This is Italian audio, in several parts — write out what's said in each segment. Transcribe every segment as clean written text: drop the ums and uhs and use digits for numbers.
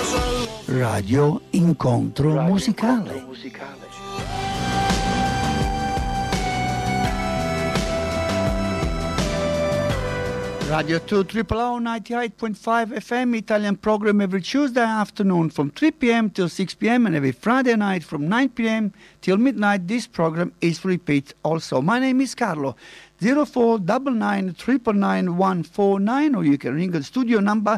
Radio Incontro Musicale. Radio 2 Triple 98.5 FM Italian program every Tuesday afternoon from 3 p.m. till 6 p.m. and every Friday night from 9 p.m. till midnight. This program is repeat also. My name is Carlo. 0499 999 149, or you can ring the studio number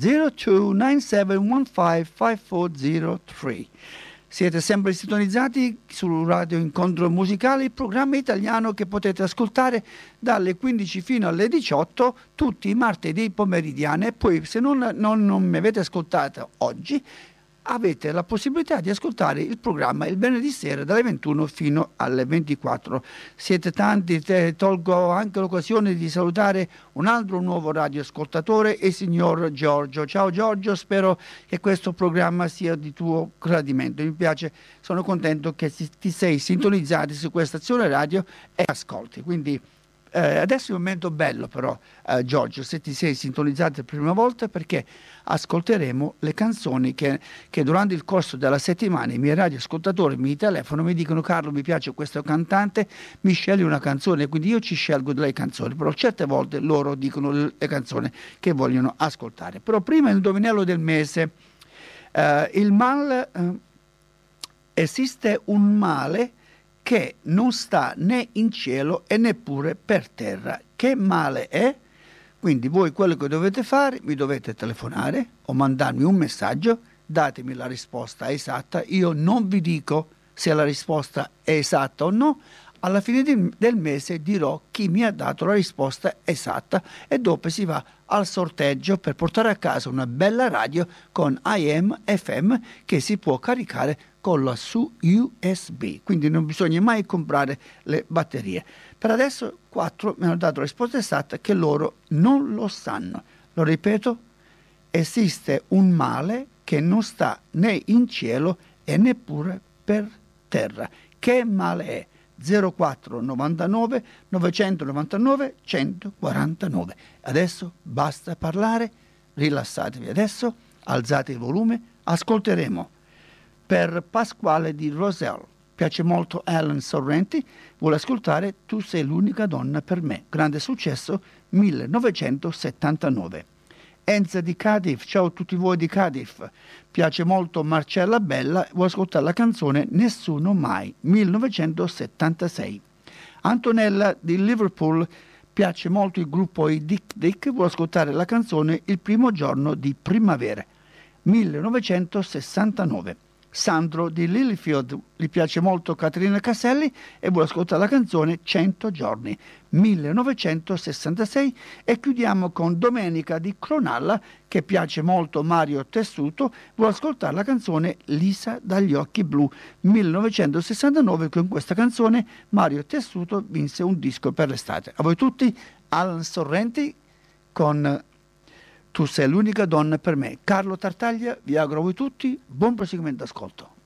0297155403. Siete sempre sintonizzati su Radio Incontro Musicale, il programma italiano che potete ascoltare dalle 15 fino alle 18 tutti i martedì pomeridiani, e poi se non mi avete ascoltato oggi avete la possibilità di ascoltare il programma il venerdì sera dalle 21 fino alle 24. Siete tanti, tolgo anche l'occasione di salutare un altro nuovo radioascoltatore, il signor Giorgio. Ciao Giorgio, spero che questo programma sia di tuo gradimento. Mi piace, sono contento che ti sei sintonizzato su questa stazione radio e ascolti. Quindi adesso è un momento bello però, Giorgio, se ti sei sintonizzato per prima volta, perché ascolteremo le canzoni che durante il corso della settimana i miei radioascoltatori mi telefonano, mi dicono: Carlo, mi piace questo cantante, mi scegli una canzone, quindi io ci scelgo delle canzoni, però certe volte loro dicono le canzoni che vogliono ascoltare. Però prima il indovinello del mese. Il male, esiste un male che non sta né in cielo e neppure per terra. Che male è? Quindi voi quello che dovete fare, mi dovete telefonare o mandarmi un messaggio, datemi la risposta esatta. Io non vi dico se la risposta è esatta o no. Alla fine del mese dirò chi mi ha dato la risposta esatta e dopo si va al sorteggio per portare a casa una bella radio con AM FM che si può caricare con la su USB, quindi non bisogna mai comprare le batterie. Per adesso 4 mi hanno dato la risposta esatta che loro non lo sanno. Lo ripeto: esiste un male che non sta né in cielo e neppure per terra. Che male è? 0499 999 149. Adesso basta parlare, rilassatevi. Adesso alzate il volume, ascolteremo per Pasquale di Roselle. Piace molto Alan Sorrenti, vuole ascoltare Tu sei l'unica donna per me. Grande successo 1979. Enza di Cardiff, ciao a tutti voi di Cardiff. Piace molto Marcella Bella, vuole ascoltare la canzone Nessuno mai 1976. Antonella di Liverpool, piace molto il gruppo i Dick Dick, vuole ascoltare la canzone Il primo giorno di primavera 1969. Sandro di Lilyfield, gli piace molto Caterina Casselli e vuole ascoltare la canzone 100 giorni 1966. E chiudiamo con Domenica di Cronalla, che piace molto Mario Tessuto, vuole ascoltare la canzone Lisa dagli occhi blu 1969. Con questa canzone Mario Tessuto vinse un disco per l'estate. A voi tutti Alan Sorrenti con Tu sei l'unica donna per me. Carlo Tartaglia vi auguro a voi tutti buon proseguimento d'ascolto.